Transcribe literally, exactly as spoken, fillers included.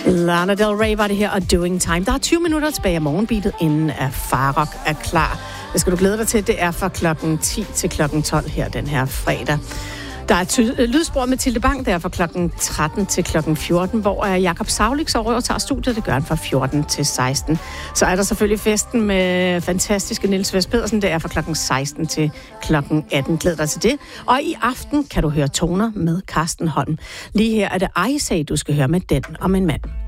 Lana Del Rey var det her, og Doing Time. Der er tyve minutter tilbage af morgenbeatet, inden at Farok er klar. Det skal du glæde dig til. Det er fra klokken ti til klokken tolv her den her fredag. Der er ty- lydspor med Tilde Bang, der fra klokken tretten til klokken fjorten, hvor Jakob Saulik så overtager studiet. Det gør han fra fjorten til seksten. Så er der selvfølgelig festen med fantastiske Niels Vest Pedersen, der er fra klokken seksten til klokken atten. Glæd dig til det. Og i aften kan du høre toner med Carsten Holm. Lige her er det I Say, du skal høre med Den om en mand.